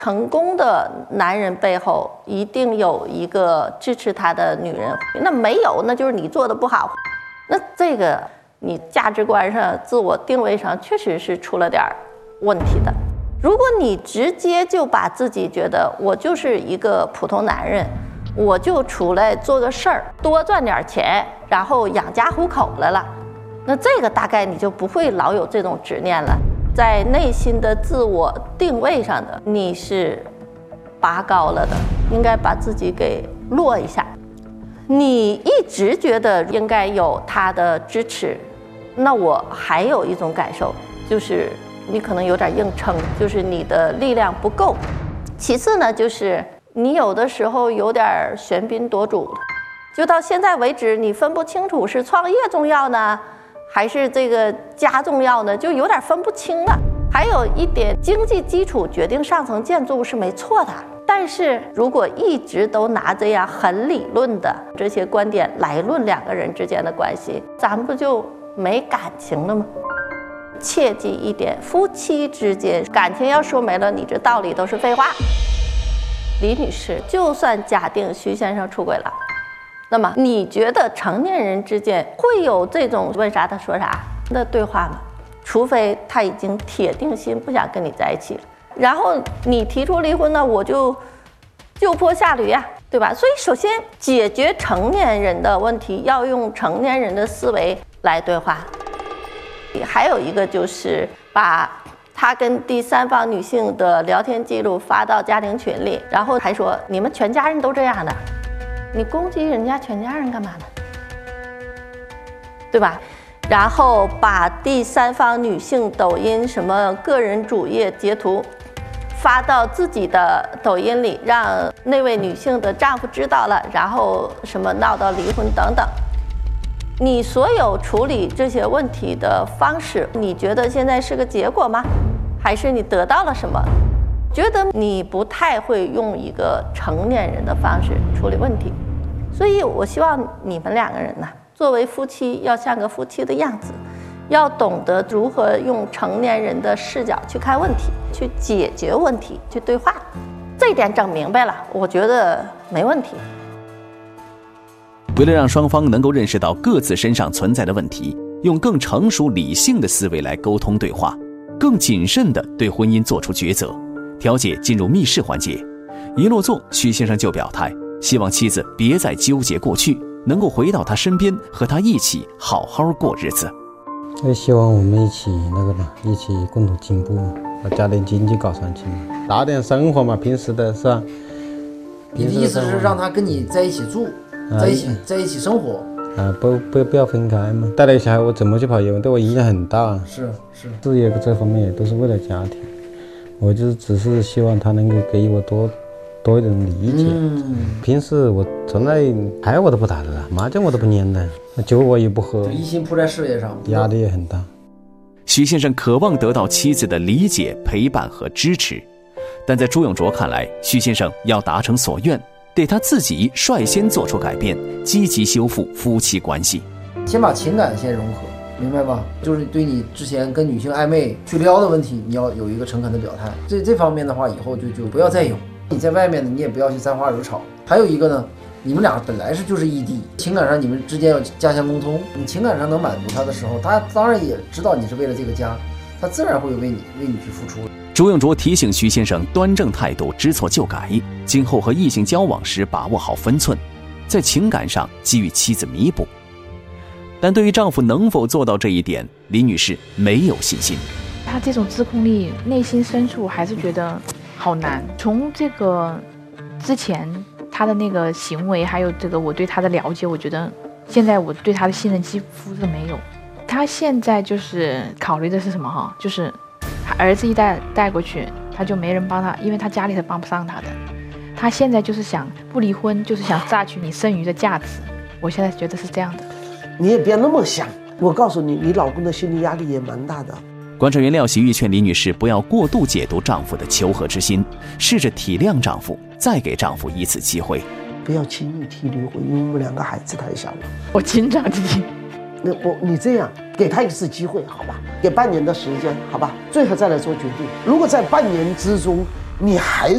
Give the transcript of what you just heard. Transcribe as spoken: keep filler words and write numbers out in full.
成功的男人背后一定有一个支持他的女人，那没有，那就是你做的不好。那这个你价值观上、自我定位上确实是出了点问题的。如果你直接就把自己觉得我就是一个普通男人，我就出来做个事儿，多赚点钱，然后养家糊口来了，那这个大概你就不会老有这种执念了。在内心的自我定位上的你是拔高了的，应该把自己给落一下。你一直觉得应该有他的支持，那我还有一种感受，就是你可能有点硬撑，就是你的力量不够。其次呢，就是你有的时候有点喧宾夺主，就到现在为止你分不清楚是创业重要呢还是这个家重要呢，就有点分不清了。还有一点，经济基础决定上层建筑是没错的，但是如果一直都拿这样很理论的这些观点来论两个人之间的关系，咱们不就没感情了吗？切记一点，夫妻之间感情要说没了，你这道理都是废话。李女士，就算假定徐先生出轨了，那么你觉得成年人之间会有这种问啥他说啥的对话吗？除非他已经铁定心不想跟你在一起了，然后你提出离婚呢，我就就坡下驴呀，对吧？所以首先解决成年人的问题要用成年人的思维来对话。还有一个就是把他跟第三方女性的聊天记录发到家庭群里，然后还说你们全家人都这样的，你攻击人家全家人干嘛呢？对吧？然后把第三方女性抖音什么个人主页截图发到自己的抖音里，让那位女性的丈夫知道了，然后什么闹到离婚等等。你所有处理这些问题的方式，你觉得现在是个结果吗？还是你得到了什么？觉得你不太会用一个成年人的方式处理问题，所以我希望你们两个人呢，作为夫妻要像个夫妻的样子，要懂得如何用成年人的视角去看问题，去解决问题，去对话。这一点整明白了，我觉得没问题。 为了让双方能够认识到各自身上存在的问题，用更成熟理性的思维来沟通对话，更谨慎地对婚姻做出抉择。调解进入密室环节，一落座，徐先生就表态，希望妻子别再纠结过去，能够回到他身边，和他一起好好过日子。 也希望我们一起那个嘛，一起共同进步嘛，把家庭经济搞上去嘛，打点生活嘛，平时的是吧？ 你的意思是让他跟你在一起住，在一起在一起生活啊，不不不要分开嘛。带了小孩，我怎么去跑业务，对我影响很大。 是是， 事业这方面也都是为了家庭，我就只是希望他能够给予我多多一点理解。嗯，平时我从来牌我都不打的，麻将我都不念的，酒我也不喝， 就一心扑在事业上， 压力也很大。 徐先生渴望得到妻子的理解、陪伴和支持，但在朱永卓看来，徐先生要达成所愿，得他自己率先做出改变，积极修复夫妻关系。 先把情感先融合，明白吧？就是对你之前跟女性暧昧去撩的问题，你要有一个诚恳的表态。这这方面的话，以后就就不要再有。你在外面呢，你也不要去沾花惹草。还有一个呢，你们俩本来是就是异地，情感上你们之间要加强沟通。你情感上能满足他的时候，他当然也知道你是为了这个家，他自然会为你为你去付出。 朱永卓提醒徐先生端正态度，知错就改，今后和异性交往时把握好分寸，在情感上给予妻子弥补。但对于丈夫能否做到这一点，李女士没有信心。 她这种自控力，内心深处还是觉得好难。从这个之前她的那个行为，还有这个我对她的了解，我觉得现在我对她的信任几乎是没有。她现在就是考虑的是什么哈？就是儿子一带带过去，他就没人帮他，因为他家里是帮不上他的。他现在就是想不离婚，就是想榨取你剩余的价值。我现在觉得是这样的。 你也别那么想，我告诉你，你老公的心理压力也蛮大的。 观察员廖喜玉劝李女士不要过度解读丈夫的求和之心，试着体谅丈夫，再给丈夫一次机会。 不要轻易提离婚，因为我们两个孩子太小了。 我经常提。 那我你这样给他一次机会，好吧？给半年的时间，好吧？最后再来做决定。如果在半年之中你还